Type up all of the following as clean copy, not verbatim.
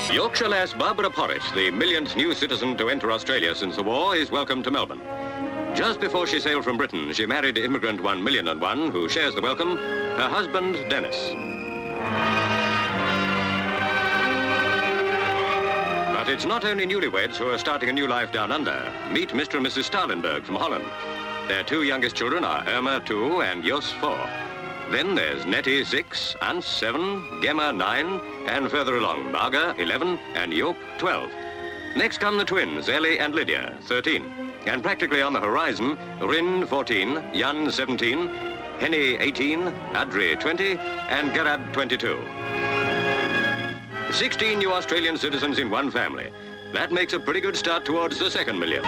Yorkshire lass Barbara Porritt, the millionth new citizen to enter Australia since the war, is welcomed to Melbourne. Just before she sailed from Britain, she married immigrant 1,000,001, who shares the welcome, her husband, Dennis. But it's not only newlyweds who are starting a new life down under. Meet Mr. and Mrs. Stalenberg from Holland. Their two youngest children are Irma, 2, and Jos, 4. Then there's Nettie, 6, Ans, 7, Gemma, 9, and further along, Marga, 11, and Joop, 12. Next come the twins, Ellie and Lydia, 13. And practically on the horizon, Rin, 14, Jan, 17, Henny, 18, Adri, 20, and Gerard, 22. 16 new Australian citizens in one family. That makes a pretty good start towards the 2nd million.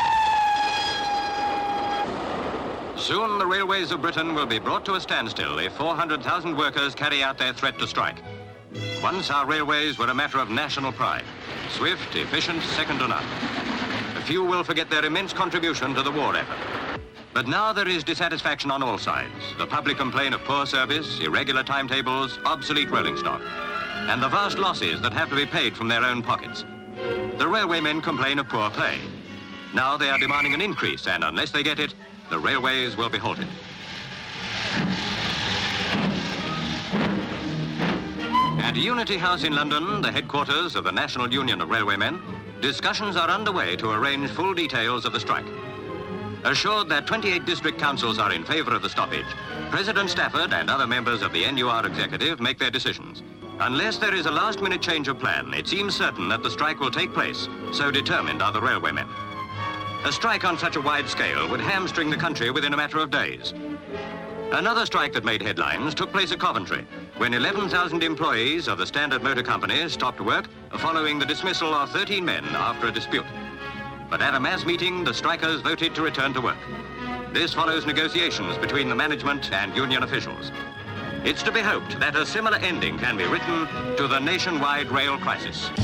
Soon the railways of Britain will be brought to a standstill if 400,000 workers carry out their threat to strike. Once our railways were a matter of national pride. Swift, efficient, second to none. A few will forget their immense contribution to the war effort. But now there is dissatisfaction on all sides. The public complain of poor service, irregular timetables, obsolete rolling stock, and the vast losses that have to be paid from their own pockets. The railwaymen complain of poor pay. Now they are demanding an increase, and unless they get it, the railways will be halted. At Unity House in London, the headquarters of the National Union of Railwaymen, discussions are underway to arrange full details of the strike. Assured that 28 district councils are in favour of the stoppage, President Stafford and other members of the NUR executive make their decisions. Unless there is a last-minute change of plan, it seems certain that the strike will take place, so determined are the railwaymen. A strike on such a wide scale would hamstring the country within a matter of days. Another strike that made headlines took place at Coventry, when 11,000 employees of the Standard Motor Company stopped work following the dismissal of 13 men after a dispute. But at a mass meeting, the strikers voted to return to work. This follows negotiations between the management and union officials. It's to be hoped that a similar ending can be written to the nationwide rail crisis.